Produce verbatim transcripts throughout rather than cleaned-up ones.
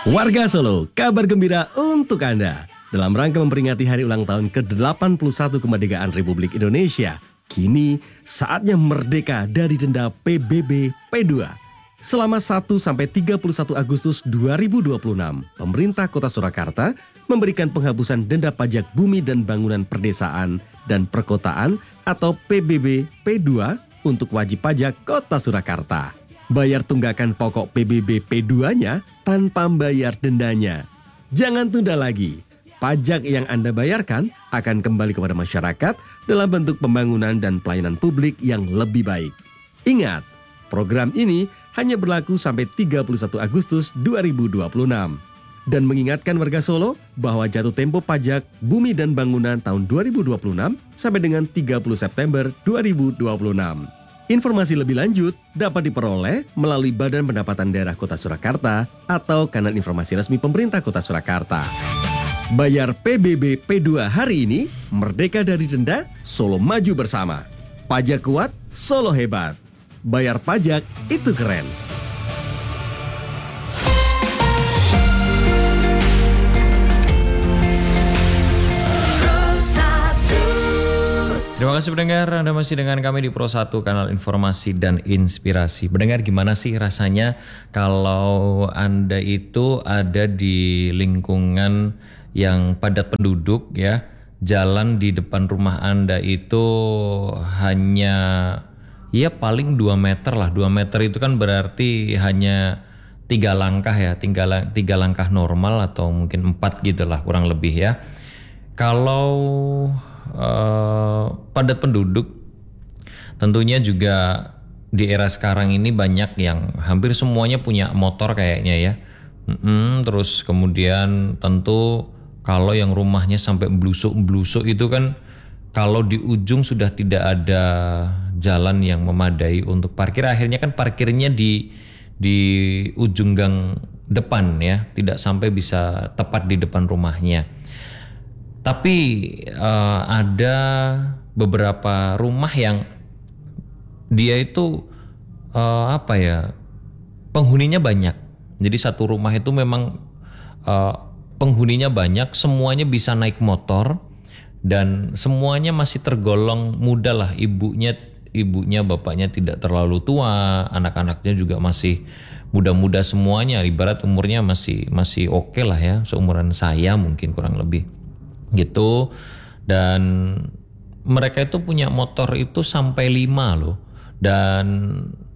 Warga Solo, kabar gembira untuk Anda. Dalam rangka memperingati hari ulang tahun ke delapan puluh satu kemerdekaan Republik Indonesia, kini saatnya merdeka dari denda P B B P dua. Selama satu sampai tiga puluh satu Agustus dua ribu dua puluh enam, pemerintah Kota Surakarta memberikan penghapusan denda pajak bumi dan bangunan perdesaan dan perkotaan atau P B B P dua untuk wajib pajak Kota Surakarta. Bayar tunggakan pokok P B B P dua-nya tanpa bayar dendanya. Jangan tunda lagi. Pajak yang Anda bayarkan akan kembali kepada masyarakat dalam bentuk pembangunan dan pelayanan publik yang lebih baik. Ingat, program ini hanya berlaku sampai tiga puluh satu Agustus dua ribu dua puluh enam. Dan mengingatkan warga Solo bahwa jatuh tempo pajak bumi dan bangunan tahun dua ribu dua puluh enam sampai dengan tiga puluh September dua ribu dua puluh enam. Informasi lebih lanjut dapat diperoleh melalui Badan Pendapatan Daerah Kota Surakarta atau kanal informasi resmi pemerintah Kota Surakarta. Bayar P B B P dua hari ini, merdeka dari denda, Solo maju bersama. Pajak kuat, Solo hebat. Bayar pajak itu keren. Terima kasih pendengar, Anda masih dengan kami di Pro satu, kanal informasi dan inspirasi. Pendengar, gimana sih rasanya kalau Anda itu ada di lingkungan yang padat penduduk ya, jalan di depan rumah Anda itu hanya ya paling dua meter lah. dua meter itu kan berarti hanya tiga langkah ya, tiga, tiga langkah normal atau mungkin empat gitu lah kurang lebih ya. Kalau Uh, padat penduduk, tentunya juga di era sekarang ini banyak yang hampir semuanya punya motor kayaknya ya. Mm-mm, terus kemudian tentu kalau yang rumahnya sampai blusuk-blusuk itu kan, kalau di ujung sudah tidak ada jalan yang memadai untuk parkir, akhirnya kan parkirnya di di ujung gang depan ya, tidak sampai bisa tepat di depan rumahnya. Tapi uh, ada beberapa rumah yang dia itu uh, apa ya, penghuninya banyak. Jadi satu rumah itu memang uh, penghuninya banyak, semuanya bisa naik motor dan semuanya masih tergolong muda lah. Ibunya, ibunya, bapaknya tidak terlalu tua, anak-anaknya juga masih muda-muda semuanya. Ibarat umurnya masih masih oke lah ya, seumuran saya mungkin kurang lebih. Gitu. Dan mereka itu punya motor itu sampai lima loh, dan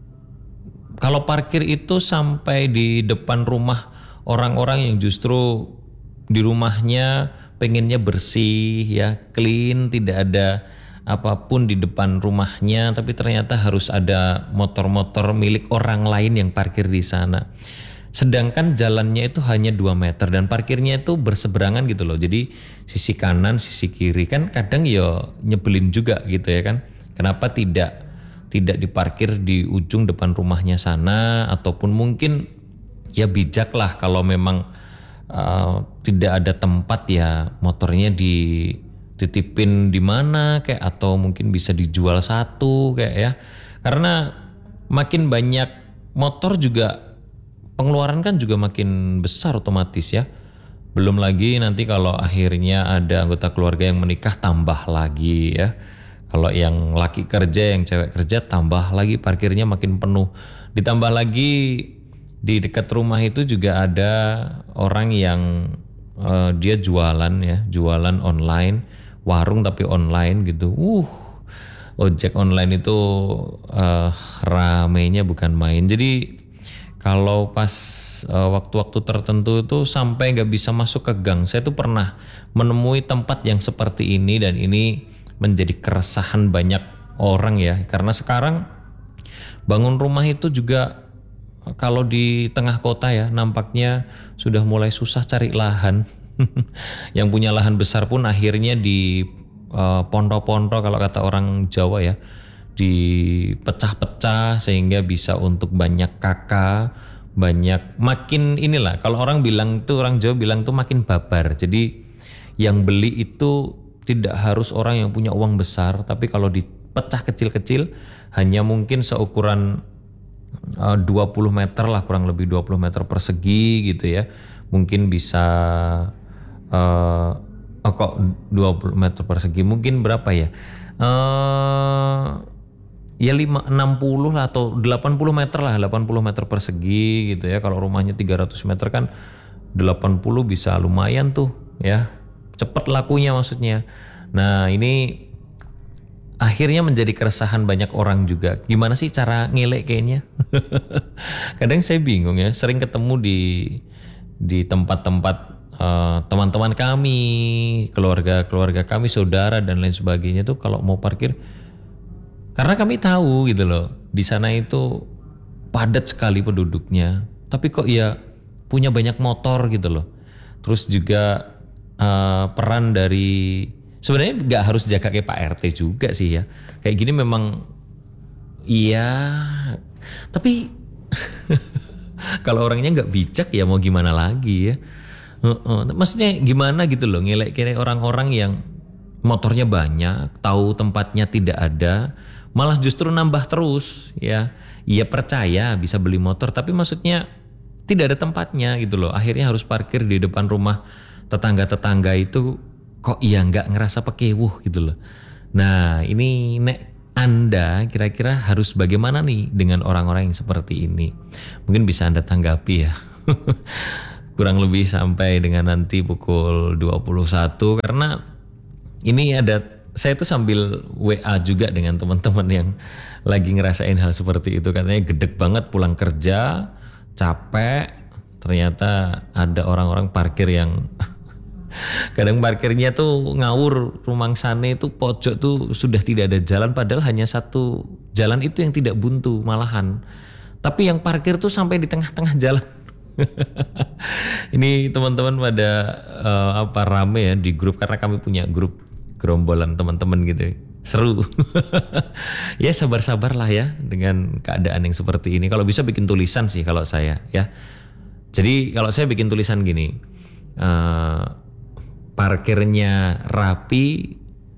kalau parkir itu sampai di depan rumah orang-orang yang justru di rumahnya pengennya bersih ya, clean, tidak ada apapun di depan rumahnya, tapi ternyata harus ada motor-motor milik orang lain yang parkir di sana. Sedangkan jalannya itu hanya dua meter dan parkirnya itu berseberangan gitu loh. Jadi sisi kanan, sisi kiri, kan kadang ya nyebelin juga gitu ya kan. Kenapa tidak tidak diparkir di ujung depan rumahnya sana, ataupun mungkin ya bijak lah kalau memang uh, tidak ada tempat ya motornya dititipin di mana kayak, atau mungkin bisa dijual satu kayak ya. Karena makin banyak motor juga pengeluaran kan juga makin besar otomatis ya. Belum lagi nanti kalau akhirnya ada anggota keluarga yang menikah, tambah lagi ya. Kalau yang laki kerja, yang cewek kerja, tambah lagi parkirnya makin penuh. Ditambah lagi di dekat rumah itu juga ada orang yang uh, dia jualan ya, jualan online, warung tapi online gitu. Uh, ojek online itu uh, ramenya bukan main. Jadi kalau pas uh, waktu-waktu tertentu itu sampai nggak bisa masuk ke gang. Saya tuh pernah menemui tempat yang seperti ini, dan ini menjadi keresahan banyak orang ya. Karena sekarang bangun rumah itu juga kalau di tengah kota ya, nampaknya sudah mulai susah cari lahan. Yang punya lahan besar pun akhirnya di uh, pondok-pondok kalau kata orang Jawa ya, dipecah-pecah sehingga bisa untuk banyak kakak, banyak makin inilah, kalau orang bilang tuh, orang Jawa bilang tuh makin babar. Jadi yang beli itu tidak harus orang yang punya uang besar, tapi kalau dipecah kecil-kecil hanya mungkin seukuran uh, dua puluh meter lah, kurang lebih dua puluh meter persegi gitu ya. mungkin bisa uh, oh kok dua puluh meter persegi mungkin berapa ya? Uh, ya lima, enam puluh lah atau delapan puluh meter lah, delapan puluh meter persegi gitu ya. Kalau rumahnya tiga ratus meter kan delapan puluh bisa lumayan tuh ya. Cepet lakunya maksudnya. Nah, ini akhirnya menjadi keresahan banyak orang juga. Gimana sih cara ngelek kayaknya? Kadang saya bingung ya, sering ketemu di di tempat-tempat uh, teman-teman kami, keluarga-keluarga kami, saudara dan lain sebagainya tuh kalau mau parkir, karena kami tahu gitu loh, di sana itu padat sekali penduduknya, tapi kok ya punya banyak motor gitu loh. Terus juga uh, peran dari sebenarnya nggak harus jaga kayak Pak R T juga sih ya. Kayak gini memang iya. Tapi kalau orangnya nggak bijak ya mau gimana lagi ya. Uh, uh. Maksudnya gimana gitu loh ngelek-ngelek orang-orang yang motornya banyak, tahu tempatnya tidak ada, malah justru nambah terus ya. Iya percaya bisa beli motor, tapi maksudnya tidak ada tempatnya gitu loh. Akhirnya harus parkir di depan rumah tetangga-tetangga itu. Kok iya nggak ngerasa pekewuh gitu loh. Nah ini nek Anda kira-kira harus bagaimana nih dengan orang-orang yang seperti ini? Mungkin bisa Anda tanggapi ya. Kurang lebih sampai dengan nanti pukul dua puluh satu, karena ini ada, saya tuh sambil W A juga dengan teman-teman yang lagi ngerasain hal seperti itu. Katanya gedek banget pulang kerja, capek, ternyata ada orang-orang parkir yang kadang parkirnya tuh ngawur, rumangsane itu pojok tuh sudah tidak ada jalan, padahal hanya satu jalan itu yang tidak buntu malahan. Tapi yang parkir tuh sampai di tengah-tengah jalan. Ini teman-teman pada uh, apa rame ya di grup, karena kami punya grup gerombolan teman-teman gitu. Seru. Ya sabar-sabarlah ya dengan keadaan yang seperti ini. Kalau bisa bikin tulisan sih kalau saya ya. Jadi kalau saya bikin tulisan gini, uh, parkirnya rapi,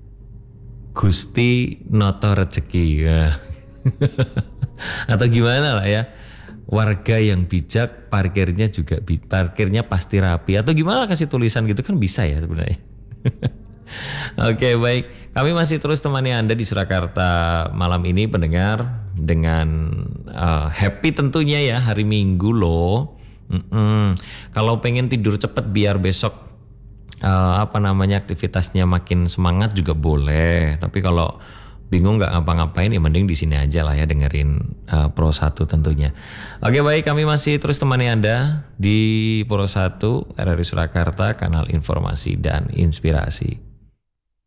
Gusti noto rezeki ya. Atau gimana lah ya, warga yang bijak parkirnya juga parkirnya pasti rapi, atau gimana kasih tulisan gitu kan bisa ya sebenarnya. Oke baik, kami masih terus temani Anda di Surakarta malam ini pendengar, dengan uh, happy tentunya ya, hari Minggu loh. Mm-mm. Kalau pengen tidur cepat biar besok uh, apa namanya aktivitasnya makin semangat juga boleh. Tapi kalau bingung nggak ngapa-ngapain ya mending di sini aja lah ya, dengerin uh, Pro satu tentunya. Oke baik, kami masih terus temani Anda di Pro satu R R I Surakarta, kanal informasi dan inspirasi.